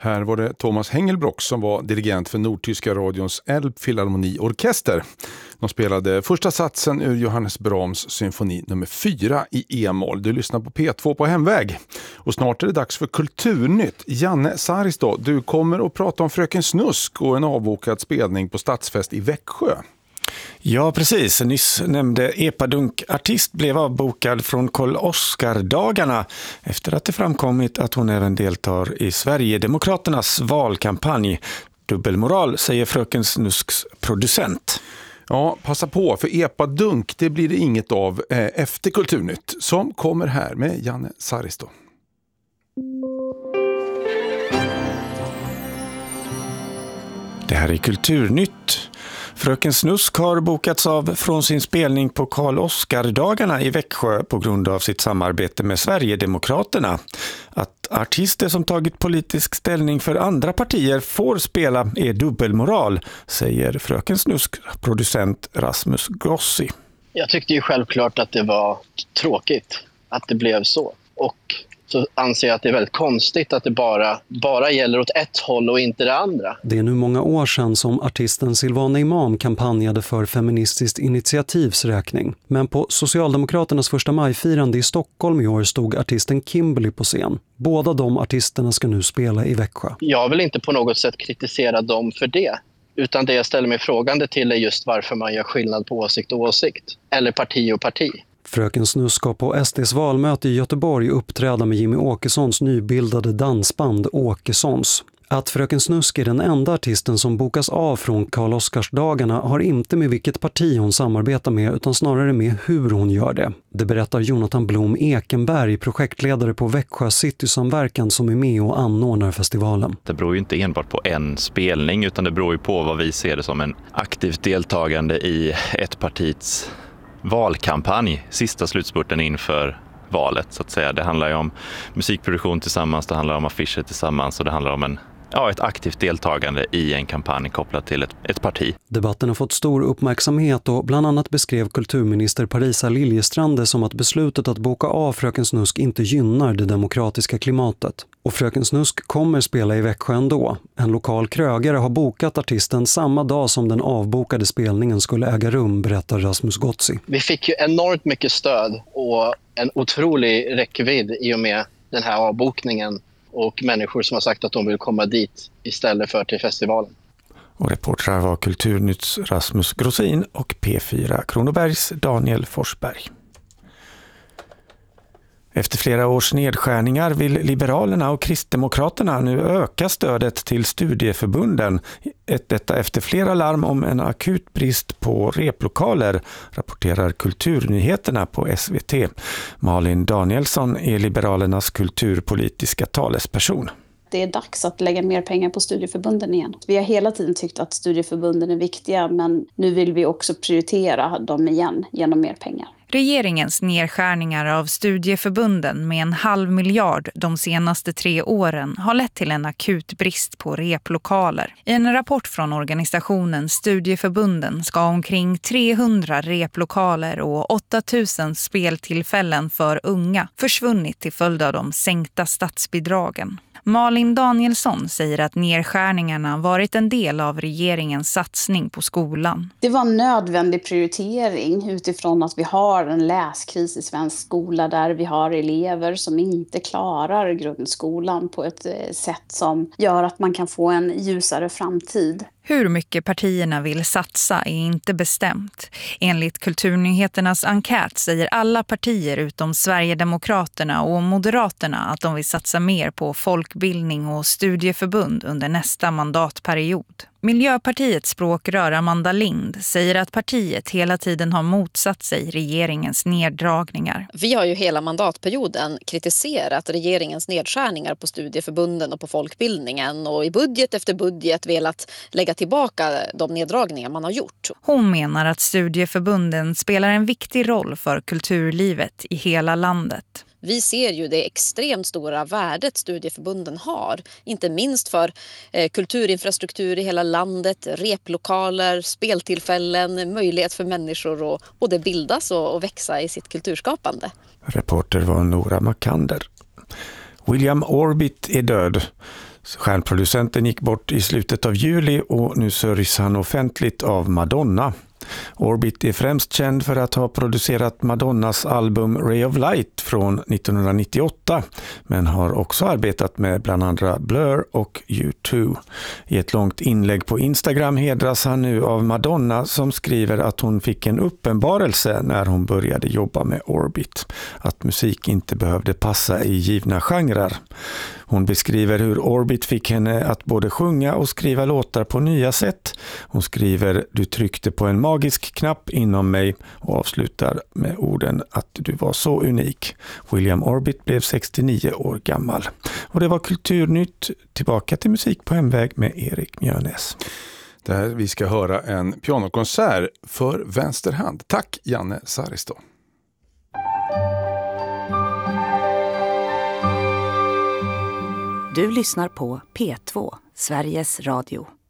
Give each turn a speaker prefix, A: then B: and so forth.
A: Här var det Thomas Hengelbrock som var dirigent för Nordtyska radions Elbphilharmonieorkester. De spelade första satsen ur Johannes Brahms symfoni nummer 4 i E-moll. Du lyssnar på P2 på hemväg. Och snart är det dags för Kulturnytt. Janne Saristo, du kommer att prata om Fröken Snusk och en avbokad spelning på Stadsfest i Växjö.
B: Ja, precis. Nyss nämnde epadunk-artist blev avbokad från Karl-Oskar-dagarna efter att det framkommit att hon även deltar i Sverigedemokraternas valkampanj. Dubbelmoral, säger Fröken Snusks producent.
A: Ja, passa på, för epadunk det blir det inget av efter Kulturnytt som kommer här med Janne Saristo.
B: Det här är Kulturnytt. Fröken Snusk har bokats av från sin spelning på Karl-Oskar-dagarna i Växjö på grund av sitt samarbete med Sverigedemokraterna. Att artister som tagit politisk ställning för andra partier får spela är dubbelmoral, säger Fröken Snusk producent Rasmus Grossi.
C: Jag tyckte ju självklart att det var tråkigt att det blev så. Och så anser jag att det är väldigt konstigt att det bara gäller åt ett håll och inte det andra.
D: Det är nu många år sedan som artisten Silvana Imam kampanjade för Feministiskt initiativs räkning. Men på Socialdemokraternas första majfirande i Stockholm i år stod artisten Kimberly på scen. Båda de artisterna ska nu spela i Växjö.
C: Jag vill inte på något sätt kritisera dem för det. Utan det jag ställer mig frågande till är just varför man gör skillnad på åsikt och åsikt. Eller parti och parti.
D: Fröken Snusk ska på SDs valmöte i Göteborg uppträda med Jimmy Åkessons nybildade dansband Åkessons. Att Fröken Snusk är den enda artisten som bokas av från Karl-Oskarsdagarna har inte med vilket parti hon samarbetar med utan snarare med hur hon gör det. Det berättar Jonathan Blom Ekenberg, projektledare på Växjö Citysamverkan som är med och anordnar festivalen.
E: Det beror ju inte enbart på en spelning utan det beror ju på vad vi ser det som en aktivt deltagande i ett partis valkampanj, sista slutspurten inför valet så att säga. Det handlar ju om musikproduktion tillsammans, det handlar om affischer tillsammans och det handlar om ett aktivt deltagande i en kampanj kopplat till ett parti.
D: Debatten har fått stor uppmärksamhet och bland annat beskrev kulturminister Parisa Liljestrande som att beslutet att boka av Fröken Snusk inte gynnar det demokratiska klimatet. Och Fröken Snusk kommer spela i Växjö ändå. En lokal krögare har bokat artisten samma dag som den avbokade spelningen skulle äga rum, berättar Rasmus Gotzi.
C: Vi fick ju enormt mycket stöd och en otrolig räckvidd i och med den här avbokningen. Och människor som har sagt att de vill komma dit istället för till festivalen.
B: Och reportrar var Kulturnytts Rasmus Grossin och P4 Kronobergs Daniel Forsberg. Efter flera års nedskärningar vill Liberalerna och Kristdemokraterna nu öka stödet till studieförbunden. Detta efter flera larm om en akut brist på replokaler, rapporterar Kulturnyheterna på SVT. Malin Danielsson är Liberalernas kulturpolitiska talesperson.
F: Det är dags att lägga mer pengar på studieförbunden igen. Vi har hela tiden tyckt att studieförbunden är viktiga men nu vill vi också prioritera dem igen genom mer pengar.
G: Regeringens nedskärningar av studieförbunden med 500 miljoner de senaste 3 åren har lett till en akut brist på replokaler. I en rapport från organisationen Studieförbunden ska omkring 300 replokaler och 8000 speltillfällen för unga försvunnit till följd av de sänkta statsbidragen. Malin Danielsson säger att nedskärningarna varit en del av regeringens satsning på skolan.
F: Det var en nödvändig prioritering utifrån att vi har en läskris i svensk skola där vi har elever som inte klarar grundskolan på ett sätt som gör att man kan få en ljusare framtid.
G: Hur mycket partierna vill satsa är inte bestämt. Enligt Kulturnyheternas enkät säger alla partier utom Sverigedemokraterna och Moderaterna att de vill satsa mer på folkbildning och studieförbund under nästa mandatperiod. Miljöpartiets språkrör Amanda Lind säger att partiet hela tiden har motsatt sig regeringens neddragningar.
H: Vi har ju hela mandatperioden kritiserat regeringens nedskärningar på studieförbunden och på folkbildningen och i budget efter budget velat lägga tillbaka de neddragningar man har gjort.
G: Hon menar att studieförbunden spelar en viktig roll för kulturlivet i hela landet.
H: Vi ser ju det extremt stora värdet studieförbunden har, inte minst för kulturinfrastruktur i hela landet, replokaler, speltillfällen, möjlighet för människor att både bildas och växa i sitt kulturskapande.
B: Reporter var Nora Makander. William Orbit är död. Stjärnproducenten gick bort i slutet av juli och nu sörjs han offentligt av Madonna. Orbit är främst känd för att ha producerat Madonnas album Ray of Light från 1998, men har också arbetat med bland andra Blur och U2. I ett långt inlägg på Instagram hedras han nu av Madonna, som skriver att hon fick en uppenbarelse när hon började jobba med Orbit, att musik inte behövde passa i givna genrer. Hon beskriver hur Orbit fick henne att både sjunga och skriva låtar på nya sätt. Hon skriver: "Du tryckte på en magisk knapp inom mig", och avslutar med orden att du var så unik. William Orbit blev 69 år gammal. Och det var Kulturnytt. Tillbaka till musik på hemväg med Erik Mjörnäs.
A: Där vi ska höra en pianokonsert för vänster hand. Tack Janne Saristo.
I: Du lyssnar på P2, Sveriges Radio.